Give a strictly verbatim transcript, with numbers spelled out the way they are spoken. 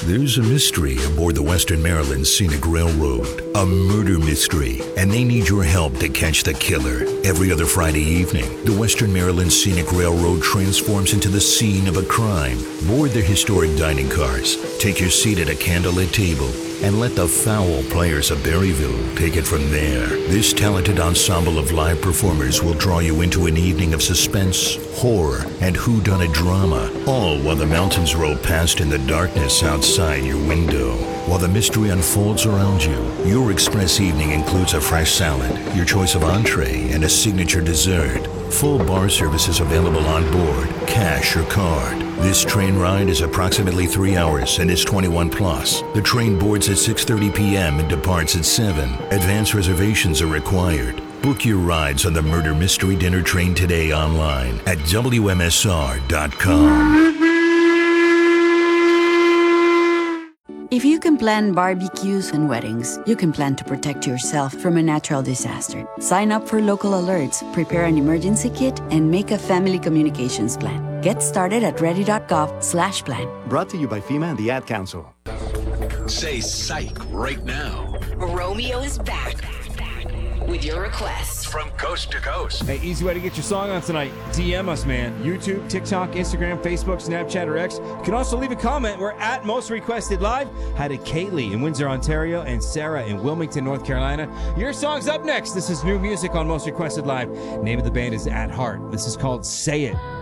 There's a mystery aboard the Western Maryland Scenic Railroad, a murder mystery, and they need your help to catch the killer. Every other Friday evening, the Western Maryland Scenic Railroad transforms into the scene of a crime. Board their historic dining cars, take your seat at a candlelit table, and let the foul players of Berryville take it from there. This talented ensemble of live performers will draw you into an evening of suspense, horror, and whodunit drama, all while the mountains roll past in the darkness outside your window. While the mystery unfolds around you, your express evening includes a fresh salad, your choice of entree, and a signature dessert. Full bar service is available on board, cash or card. This train ride is approximately three hours and is twenty-one plus. The train boards at six thirty p.m. and departs at seven. Advance reservations are required. Book your rides on the Murder Mystery Dinner Train today online at W M S R dot com. If you can plan barbecues and weddings, you can plan to protect yourself from a natural disaster. Sign up for local alerts, prepare an emergency kit, and make a family communications plan. Get started at ready.gov slash plan. Brought to you by FEMA and the Ad Council. Say psych right now. Romeo is back with your requests from coast to coast. Hey, easy way to get your song on tonight. D M us, man. YouTube, TikTok, Instagram, Facebook, Snapchat, or X. You can also leave a comment. We're at Most Requested Live. Had a Kaylee in Windsor, Ontario, and Sarah in Wilmington, North Carolina. Your song's up next. This is new music on Most Requested Live. Name of the band is At Heart. This is called Say It.